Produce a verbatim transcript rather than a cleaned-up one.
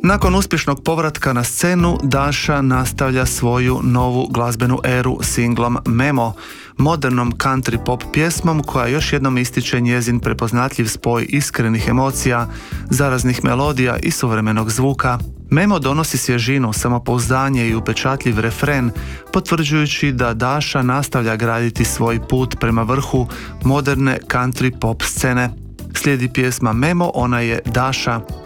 Nakon uspješnog povratka na scenu, Daša nastavlja svoju novu glazbenu eru singlom Memo, modernom country pop pjesmom koja još jednom ističe njezin prepoznatljiv spoj iskrenih emocija, zaraznih melodija i suvremenog zvuka. Memo donosi svježinu, samopouzdanje i upečatljiv refren, potvrđujući da Daša nastavlja graditi svoj put prema vrhu moderne country pop scene. Slijedi pjesma Memo, ona je Daša.